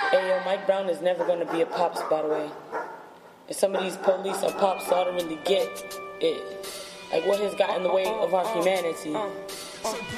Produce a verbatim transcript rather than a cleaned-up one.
Hey, yo, Mike Brown is never gonna be a pops, by the way. And some of these police are pops, so I don't really get it. Like, what has got in the way of our humanity?